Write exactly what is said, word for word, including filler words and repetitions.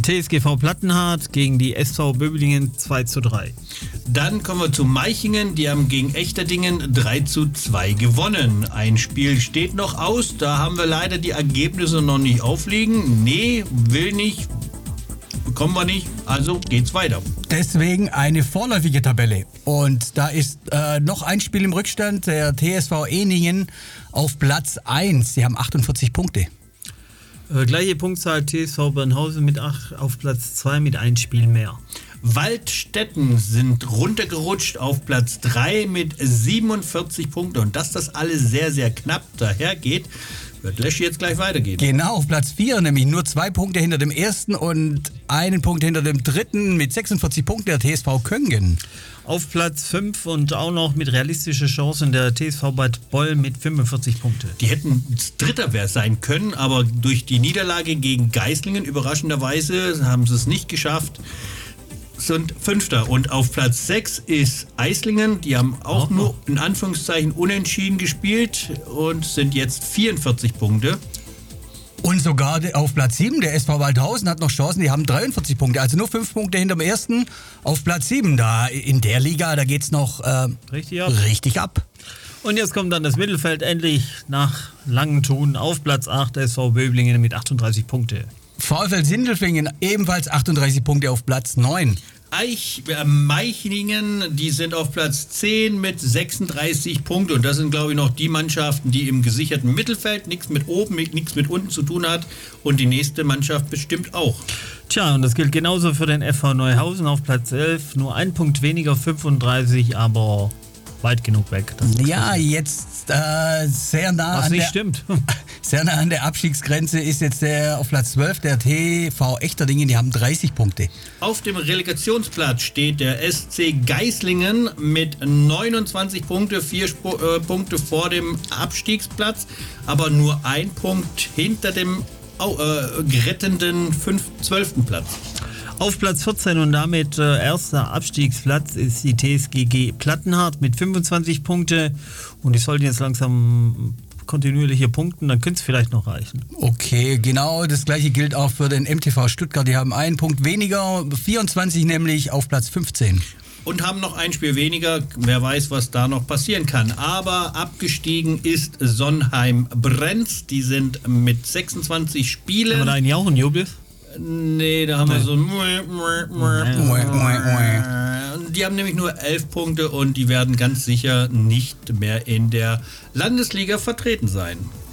T S G V Plattenhardt gegen die S V Böblingen zwei zu drei. Dann kommen wir zu Meichingen, die haben gegen Echterdingen drei zu zwei gewonnen. Ein Spiel steht noch aus, da haben wir leider die Ergebnisse noch nicht aufliegen. Nee, will nicht, bekommen wir nicht, also geht's weiter. Deswegen eine vorläufige Tabelle. Und da ist äh, noch ein Spiel im Rückstand, der T S V Ehningen auf Platz eins. Sie haben achtundvierzig Punkte. Äh, gleiche Punktzahl T S V Bernhausen mit acht auf Platz zwei mit ein Spiel mehr. Waldstätten sind runtergerutscht auf Platz drei mit siebenundvierzig Punkten. Und dass das alles sehr, sehr knapp dahergeht, wird Leschi jetzt gleich weitergehen. Genau, auf Platz vier, nämlich nur zwei Punkte hinter dem ersten und einen Punkt hinter dem dritten mit sechsundvierzig Punkten der T S V Köngen. Auf Platz fünf und auch noch mit realistischer Chancen der T S V Bad Boll mit fünfundvierzig Punkte. Die hätten Dritter wer sein können, aber durch die Niederlage gegen Geislingen, überraschenderweise, haben sie es nicht geschafft. Sind Fünfter. Und auf Platz sechs ist Eislingen. Die haben auch Oh. nur in Anführungszeichen unentschieden gespielt und sind jetzt vierundvierzig Punkte. Und sogar auf Platz sieben, der S V Waldhausen hat noch Chancen, die haben dreiundvierzig Punkte, also nur fünf Punkte hinter dem ersten auf Platz sieben. Da in der Liga, da geht's noch äh, Richtig ab. richtig ab. Und jetzt kommt dann das Mittelfeld endlich nach langem Tun auf Platz acht, der S V Böblingen mit achtunddreißig Punkte. VfL Sindelfingen ebenfalls achtunddreißig Punkte auf Platz neun. Eich, äh, Meichingen, die sind auf Platz zehn mit sechsunddreißig Punkten. Und das sind, glaube ich, noch die Mannschaften, die im gesicherten Mittelfeld nichts mit oben, nichts mit unten zu tun hat. Und die nächste Mannschaft bestimmt auch. Tja, und das gilt genauso für den F V Neuhausen auf Platz elf. Nur ein Punkt weniger, fünfunddreißig, aber weit genug weg. Das Ja, jetzt äh, sehr nah Was an nicht der, stimmt. sehr nah an der Abstiegsgrenze ist jetzt der auf Platz zwölf, der T V Echterdingen, die haben dreißig Punkte. Auf dem Relegationsplatz steht der S C Geislingen mit neunundzwanzig Punkte, vier Sp- äh, Punkte vor dem Abstiegsplatz, aber nur ein Punkt hinter dem au- äh, rettenden fünf- zwölften Platz. Auf Platz vierzehn und damit äh, erster Abstiegsplatz ist die T S G G Plattenhardt mit fünfundzwanzig Punkte. Und die sollten jetzt langsam kontinuierliche punkten, dann könnte es vielleicht noch reichen. Okay, genau, das gleiche gilt auch für den M T V Stuttgart, die haben einen Punkt weniger, vierundzwanzig nämlich auf Platz fünfzehn. Und haben noch ein Spiel weniger. Wer weiß, was da noch passieren kann. Aber abgestiegen ist Sonnheim-Brenz. Die sind mit sechsundzwanzig Spielen. Haben wir da einen Jauchenjubel? Nee, da haben wir so ein... Die haben nämlich nur elf Punkte und die werden ganz sicher nicht mehr in der Landesliga vertreten sein.